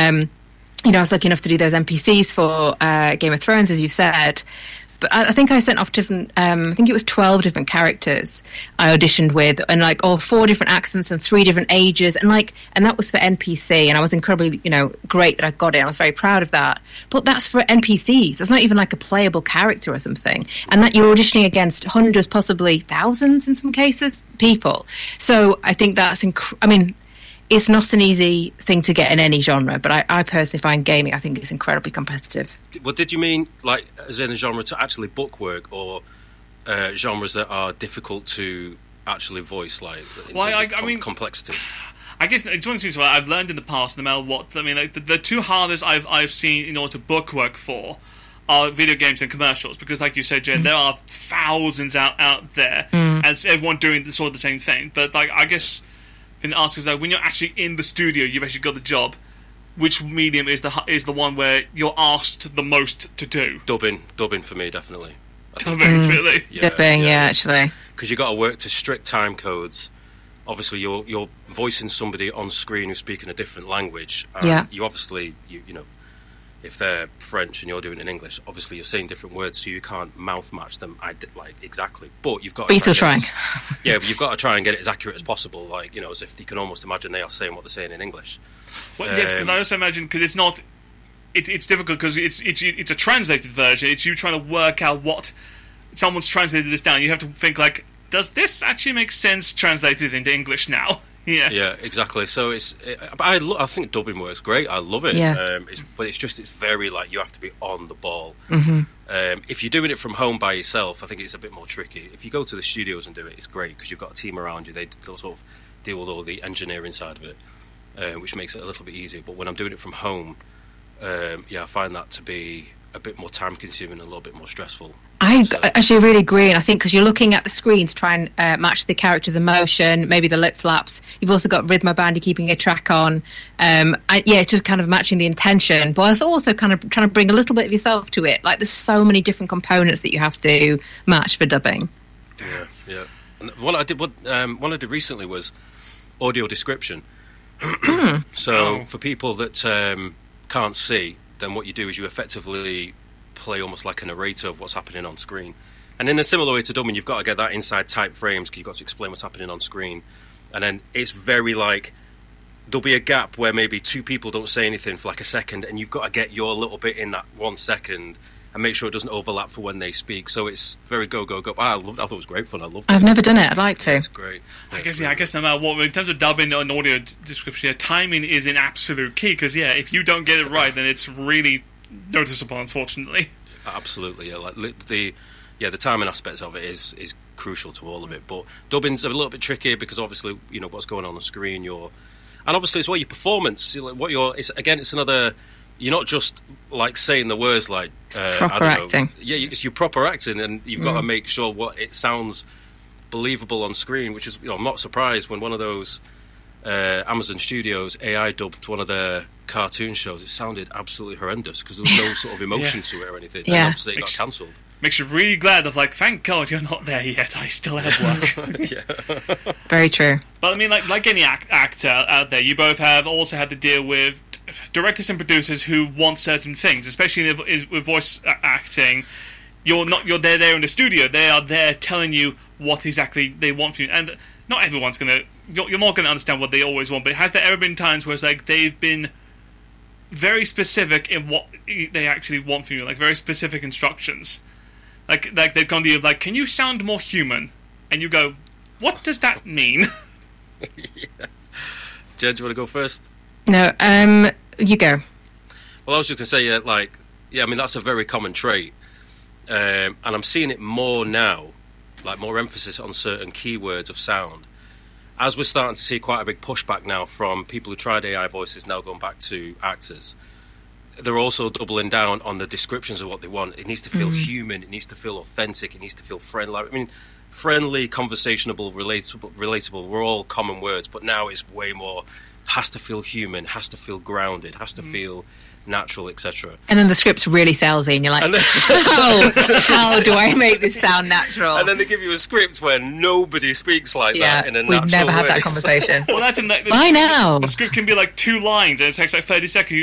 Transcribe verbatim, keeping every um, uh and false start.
Um, you know, I was lucky enough to do those N P Cs for uh, Game of Thrones, as you said. But I, I think I sent off different, um, I think it was twelve different characters I auditioned with, and like all four different accents and three different ages. And like, and that was for N P C. And I was incredibly, you know, great that I got it. I was very proud of that. But that's for N P Cs. It's not even like a playable character or something. And that you're auditioning against hundreds, possibly thousands in some cases, people. So I think that's, inc- I mean, it's not an easy thing to get in any genre, but I, I personally find gaming, I think it's incredibly competitive. Well, did you mean, like, as in a genre to actually book work, or uh, genres that are difficult to actually voice, like, in well, terms I, of I com- mean, complexity? I guess it's one of the things where I've learned in the past, no matter what, I mean, like, the, the two hardest I've, I've seen in order to book work for are video games and commercials, because like you said, Jen, mm. there are thousands out, out there, mm. and everyone doing the, sort of the same thing. But, like, I guess... And ask is like, when you're actually in the studio, you've actually got the job. Which medium is the is the one where you're asked the most to do? Dubbing, dubbing for me, definitely. Dubbing, mm. really? Yeah, Dubbing, yeah, yeah actually. Because you got to work to strict time codes. Obviously, you're you're voicing somebody on screen who's speaking a different language. And yeah. You obviously, you you know, if they're French and you're doing it in English, obviously you're saying different words, so you can't mouth match them I did, like exactly. But you've got to but you're still trying. As, yeah, but you've got to try and get it as accurate as possible. Like, you know, as if you can almost imagine they are saying what they're saying in English. Well, um, yes, because I also imagine because it's not, it, it's difficult because it's it's it's a translated version. It's you trying to work out what someone's translated this down. You have to think like, does this actually make sense translated into English now? Yeah, yeah, exactly. So it's, it, I, lo- I think dubbing works great. I love it. Yeah. Um, it's, but it's just, it's very like you have to be on the ball. Mm-hmm. Um, if you're doing it from home by yourself, I think it's a bit more tricky. If you go to the studios and do it, it's great because you've got a team around you. They they'll sort of deal with all the engineering side of it, uh, which makes it a little bit easier. But when I'm doing it from home, um, yeah, I find that to be a bit more time consuming and a little bit more stressful. I so. actually really agree, and I think because you're looking at the screen to try and uh, match the character's emotion, maybe the lip flaps. You've also got Rhythmoband you're keeping a track on. Um, I, yeah, it's just kind of matching the intention, but it's also kind of trying to bring a little bit of yourself to it. Like there's so many different components that you have to match for dubbing. Yeah, yeah. And what I did, what um, what I did recently was audio description. So oh. for people that um, can't see, then what you do is you effectively play almost like a narrator of what's happening on screen. And in a similar way to dubbing, you've got to get that inside type frames because you've got to explain what's happening on screen. And then it's very like, there'll be a gap where maybe two people don't say anything for like a second, and you've got to get your little bit in that one second and make sure it doesn't overlap for when they speak. So it's very go, go, go. I, loved, I thought it was great fun. I loved it. I've never done it. I'd like to. Yeah, it's great. Yeah, I guess, it's yeah, I guess no matter what, in terms of dubbing and audio description, yeah, timing is an absolute key because, yeah, if you don't get it right, then it's really noticeable, unfortunately. Absolutely, yeah. Like the, yeah, the timing aspects of it is is crucial to all of it. But dubbing's a little bit tricky because obviously, you know, what's going on on the screen, you're, and obviously as well your performance. What you're, it's again, it's another. You're not just like saying the words like uh, proper I don't acting. Know, yeah, it's you're proper acting, and you've got mm. to make sure what it sounds believable on screen. Which is, you know, I'm not surprised when one of those uh, Amazon Studios A I dubbed one of their cartoon shows. It sounded absolutely horrendous because there was no sort of emotion yeah. to it or anything. Yeah. And obviously it makes, got cancelled. Makes you really glad of like, thank God you're not there yet. I still have work. Yeah. Very true. But I mean, like like any act, actor out there, you both have also had to deal with directors and producers who want certain things, especially with voice acting. You're not you're there there in the studio. They are there telling you what exactly they want from you, and not everyone's gonna. You're, you're not gonna understand what they always want. But has there ever been times where it's like they've been very specific in what they actually want from you, like very specific instructions, like like they've gone to you like, can you sound more human? And you go, what does that mean? Yeah. Jen, do you want to go first? No, um, you go. Well, I was just going to say, yeah, like, yeah, I mean, that's a very common trait. Um, and I'm seeing it more now, like more emphasis on certain keywords of sound. As we're starting to see quite a big pushback now from people who tried A I voices now going back to actors, they're also doubling down on the descriptions of what they want. It needs to feel mm. human, it needs to feel authentic, it needs to feel friendly. I mean, friendly, conversationable, relatable, relatable were all common words, but now it's way more, has to feel human, has to feel grounded, has to mm. feel natural, et cetera. And then the script's really salesy, and you're like, and then, how, how do I make this sound natural? And then they give you a script where nobody speaks like yeah, that in a we've natural never way. had that conversation. Well, that's in the, the Why script, now? The script can be like two lines, and it takes like thirty seconds.